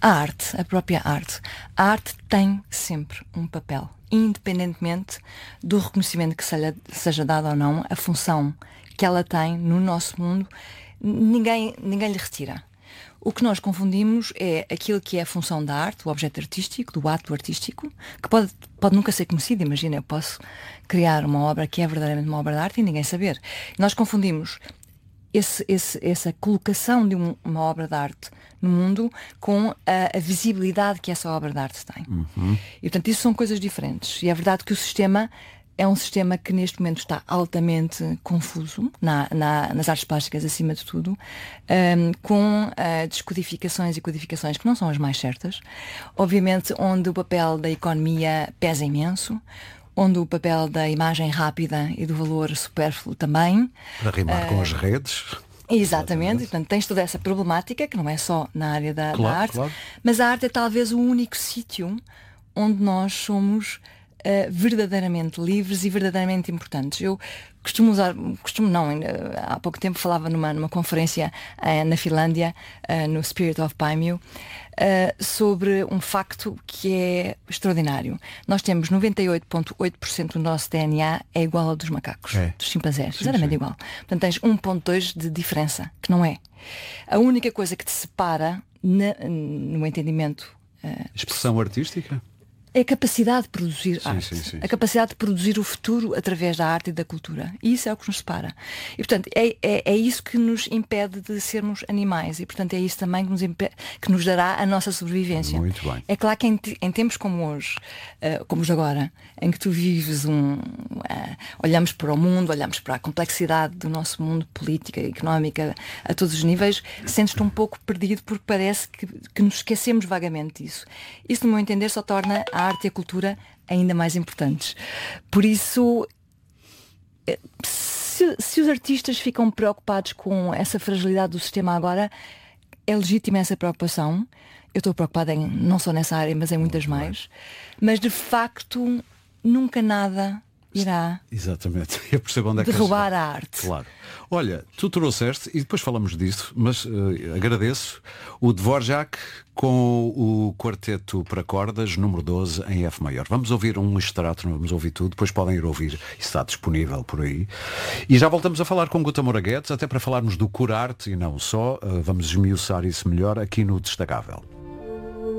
A própria arte. A arte tem sempre um papel, independentemente do reconhecimento que seja dado ou não, a função que ela tem no nosso mundo, ninguém lhe retira. O que nós confundimos é aquilo que é a função da arte, o objeto artístico, do ato artístico, que pode nunca ser conhecido. Imagina, eu posso criar uma obra que é verdadeiramente uma obra de arte e ninguém saber. Nós confundimos essa colocação de uma obra de arte no mundo com a visibilidade que essa obra de arte tem. E portanto isso são coisas diferentes. E é verdade que o sistema é um sistema que neste momento está altamente confuso, nas artes plásticas acima de tudo, com descodificações e codificações que não são as mais certas. Obviamente onde o papel da economia pesa imenso, onde o papel da imagem rápida e do valor supérfluo também. Para rimar com as redes. Exatamente, e, portanto tens toda essa problemática, que não é só na área da arte, mas a arte é talvez o único sítio onde nós somos verdadeiramente livres e verdadeiramente importantes. Eu há pouco tempo falava numa conferência na Finlândia, no Spirit of Paimio, sobre um facto que é extraordinário. Nós temos 98,8% do nosso DNA é igual ao dos macacos, dos chimpanzés, exatamente igual. Portanto tens 1,2% de diferença, que não é. A única coisa que te separa no entendimento... Expressão artística? É a capacidade de produzir arte. A capacidade de produzir o futuro através da arte e da cultura. E isso é o que nos separa. E, portanto, é isso que nos impede de sermos animais. E, portanto, é isso também que nos dará a nossa sobrevivência. Muito bem. É claro que em tempos como hoje, como os de agora, em que tu vives olhamos para o mundo, olhamos para a complexidade do nosso mundo, política, económica, a todos os níveis, sentes-te um pouco perdido porque parece que nos esquecemos vagamente disso. Isso, no meu entender, só torna a arte e a cultura ainda mais importantes. Por isso, se os artistas ficam preocupados com essa fragilidade do sistema agora, é legítima essa preocupação. Eu estou preocupada não só nessa área, mas em muitas mais. Mas de facto, nunca nada irá exatamente. Eu percebo onde é que derrubar a arte. Claro. Olha, tu trouxeste, e depois falamos disso, mas agradeço, o Dvorak com o quarteto para cordas, número 12, em F maior. Vamos ouvir um extrato, não vamos ouvir tudo, depois podem ir ouvir, isso está disponível por aí. E já voltamos a falar com Guta Moura Guedes, até para falarmos do Curarte e não só, vamos esmiuçar isso melhor aqui no Destacável.